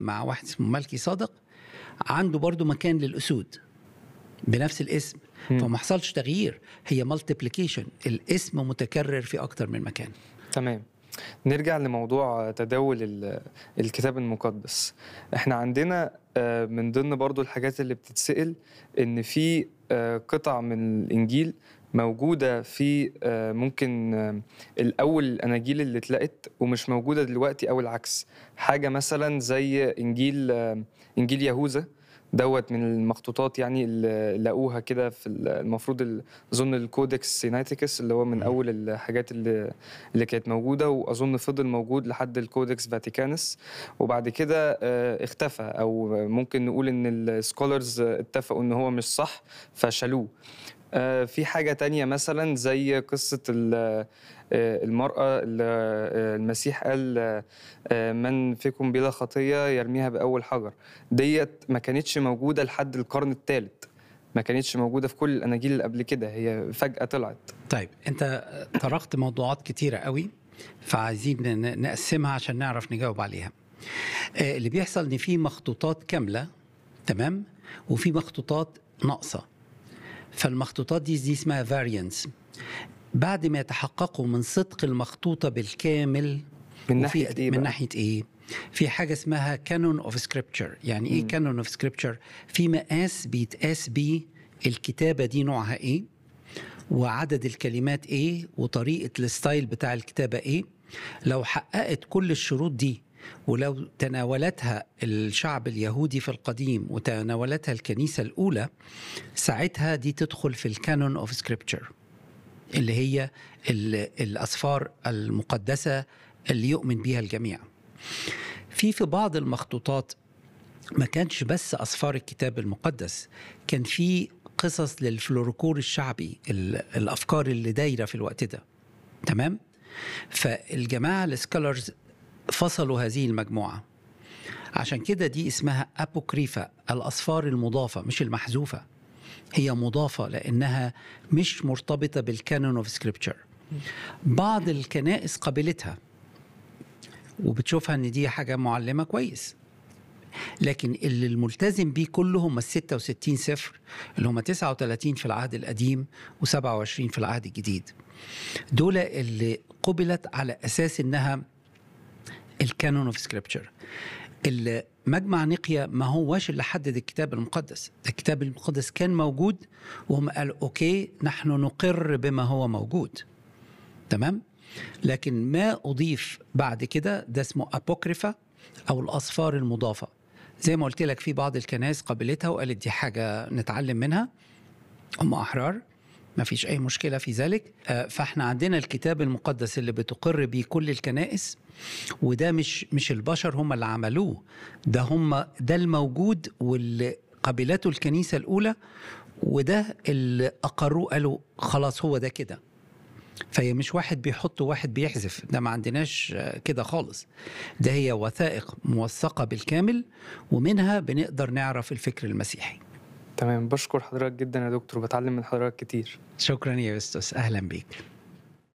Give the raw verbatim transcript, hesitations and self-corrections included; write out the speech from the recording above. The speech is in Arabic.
مع واحد اسمه ملكي صادق عنده برضو مكان للأسود بنفس الاسم، فما حصلش تغيير، هي مالتيبليكيشن، الاسم متكرر في أكتر من مكان. تمام. نرجع لموضوع تداول الكتاب المقدس. احنا عندنا من ضمن برضو الحاجات اللي بتتسأل ان في قطع من الإنجيل موجودة في ممكن الأول الأناجيل اللي اتلقت ومش موجودة دلوقتي، أو العكس. حاجة مثلا زي إنجيل إنجيل يهوذا دوت من المخطوطات يعني اللي لقوها كده في المفروض أظن الكودكس سينايتيكس اللي هو من أول الحاجات اللي اللي كانت موجودة، وأظن فضل موجود لحد الكودكس فاتيكانس، وبعد كده اختفى، أو ممكن نقول إن السكولرز اتفقوا إن هو مش صح فشالوه. في حاجة تانية مثلا زي قصة المرأة اللي المسيح قال من فيكم بلا خطية يرميها بأول حجر، ديت ما كانتش موجودة لحد القرن الثالث، ما كانتش موجودة في كل الأناجيل اللي قبل كده، هي فجأة طلعت. طيب أنت طرقت موضوعات كتيرة قوي، فعايزين نقسمها عشان نعرف نجاوب عليها. اللي بيحصل إن في مخطوطات كاملة تمام وفي مخطوطات ناقصة، فالمخطوطات دي, دي اسمها variants. بعد ما يتحققوا من صدق المخطوطة بالكامل من ناحية إيه من بقى؟ ناحية إيه؟ في حاجة اسمها canon of scripture. يعني إيه canon of scripture؟ في مقاس بيتقاس بيه الكتابة دي نوعها إيه، وعدد الكلمات إيه، وطريقة الستايل بتاع الكتابة إيه. لو حققت كل الشروط دي ولو تناولتها الشعب اليهودي في القديم وتناولتها الكنيسة الأولى، ساعتها دي تدخل في الكانون اوف سكريبتشر اللي هي الأسفار المقدسة اللي يؤمن بها الجميع. في في بعض المخطوطات ما كانش بس أسفار الكتاب المقدس، كان في قصص للفلوركور الشعبي، الأفكار اللي دايرة في الوقت ده. تمام؟ فالجماعة السكولرز فصلوا هذه المجموعة، عشان كده دي اسمها أبوكريفا، الأسفار المضافة مش المحذوفة، هي مضافة لأنها مش مرتبطة بالكانون اوف سكريبتشر. بعض الكنائس قبلتها وبتشوفها ان دي حاجة معلمة كويس، لكن اللي الملتزم بيه كلهم الستة وستين سفر اللي هم تسعة وثلاثين في العهد القديم وسبعة وعشرين في العهد الجديد، دول اللي قبلت على أساس انها الكانون اوف سكريبتشر. المجمع نقيا ما هوش اللي حدد الكتاب المقدس، الكتاب المقدس كان موجود وهم قالوا أوكي نحن نقر بما هو موجود. تمام؟ لكن ما أضيف بعد كده ده اسمه أبوكريفا أو الأسفار المضافة. زي ما قلت لك في بعض الكنائس قبلتها وقالت دي حاجة نتعلم منها، هم أحرار، ما فيش أي مشكلة في ذلك. فإحنا عندنا الكتاب المقدس اللي بتقر به كل الكنائس، وده مش مش البشر هم اللي عملوه، ده هم ده الموجود واللي قبلته الكنيسة الأولى، وده اللي أقروه قالوا خلاص هو ده كده. فهي مش واحد بيحط وواحد بيحذف، ده ما عندناش كده خالص، ده هي وثائق موثقة بالكامل ومنها بنقدر نعرف الفكر المسيحي. تمام، بشكر حضرتك جدا يا دكتور، بتعلم من حضرتك كتير. شكرا يا يوستس، أهلا بيك.